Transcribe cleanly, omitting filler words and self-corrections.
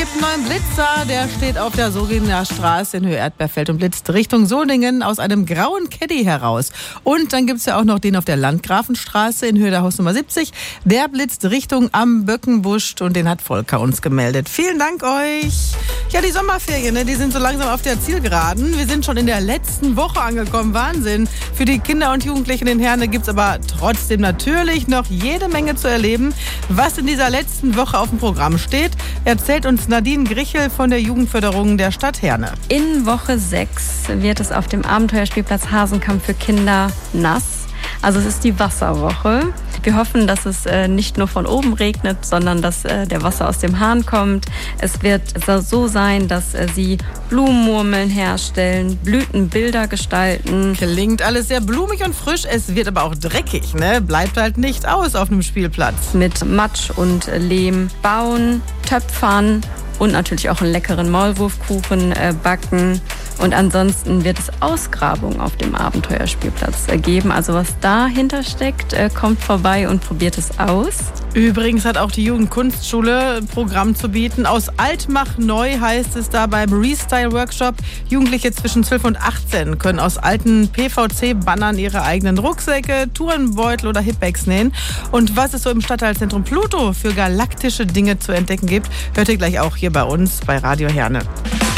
gibt einen neuen Blitzer, der steht auf der Soginer Straße in Höhe Erdbeerfeld und blitzt Richtung Solingen aus einem grauen Caddy heraus. Und dann gibt's ja auch noch den auf der Landgrafenstraße in Höhe der Hausnummer 70. Der blitzt Richtung am Böckenbusch und den hat Volker uns gemeldet. Vielen Dank euch. Ja, die Sommerferien, die sind so langsam auf der Zielgeraden. Wir sind schon in der letzten Woche angekommen. Wahnsinn. Für die Kinder und Jugendlichen in Herne gibt's aber trotzdem natürlich noch jede Menge zu erleben. Was in dieser letzten Woche auf dem Programm steht, erzählt uns Nadine Grichel von der Jugendförderung der Stadt Herne. In Woche 6 wird es auf dem Abenteuerspielplatz Hasenkamp für Kinder nass. Also es ist die Wasserwoche. Wir hoffen, dass es nicht nur von oben regnet, sondern dass der Wasser aus dem Hahn kommt. Es wird so sein, dass sie Blumenmurmeln herstellen, Blütenbilder gestalten. Klingt alles sehr blumig und frisch, es wird aber auch dreckig, Bleibt halt nicht aus auf einem Spielplatz. Mit Matsch und Lehm bauen, töpfern und natürlich auch einen leckeren Maulwurfkuchen backen. Und ansonsten wird es Ausgrabungen auf dem Abenteuerspielplatz geben. Also was dahinter steckt, kommt vorbei und probiert es aus. Übrigens hat auch die Jugendkunstschule ein Programm zu bieten. Aus alt mach neu heißt es da beim Restyle-Workshop. Jugendliche zwischen 12 und 18 können aus alten PVC-Bannern ihre eigenen Rucksäcke, Tourenbeutel oder Hipbags nähen. Und was es so im Stadtteilzentrum Pluto für galaktische Dinge zu entdecken gibt, hört ihr gleich auch hier bei uns bei Radio Herne.